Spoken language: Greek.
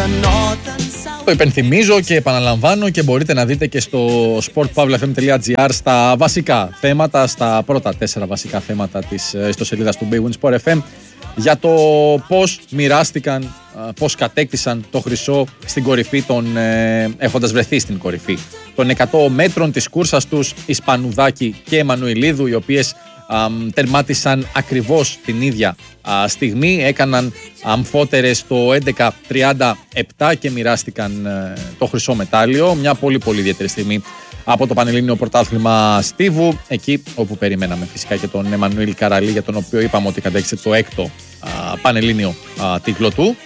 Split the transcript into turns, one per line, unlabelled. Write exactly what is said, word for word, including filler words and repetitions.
Το υπενθυμίζω και επαναλαμβάνω και μπορείτε να δείτε και στο sport pavla f m dot g r στα βασικά θέματα, στα πρώτα τέσσερα βασικά θέματα της ιστοσελίδας του Big Win Sport εφ εμ για το πώς μοιράστηκαν, πώς κατέκτησαν το χρυσό στην κορυφή των, έχοντας βρεθεί στην κορυφή των εκατό μέτρων της κούρσας τους, Ισπανουδάκη και Εμμανουηλίδου, οι οποίες α, τερμάτισαν ακριβώς την ίδια α, στιγμή, έκαναν αμφότερες το έντεκα τριάντα επτά και μοιράστηκαν α, το χρυσό μετάλλιο. Μια πολύ πολύ ιδιαίτερη στιγμή από το Πανελλήνιο Πρωτάθλημα Στίβου, εκεί όπου περιμέναμε φυσικά και τον Εμμανουήλ Καραλή, για τον οποίο είπαμε ότι κατέκτησε το έκτο α, Πανελλήνιο α, τίτλο του.